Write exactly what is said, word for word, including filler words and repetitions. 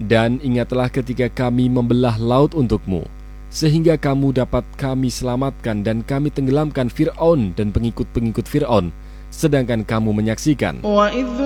Dan ingatlah ketika kami membelah laut untukmu, sehingga kamu dapat kami selamatkan dan kami tenggelamkan Fir'aun dan pengikut-pengikut Fir'aun, sedangkan kamu menyaksikan.